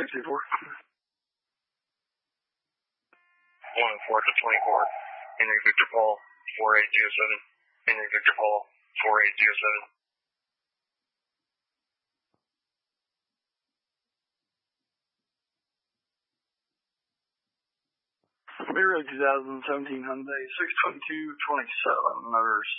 624. 1-4 to 24. Henry Victor Paul, 4807. Henry Victor Paul, 4807. Mira 2017 Hyundai 62227, numbers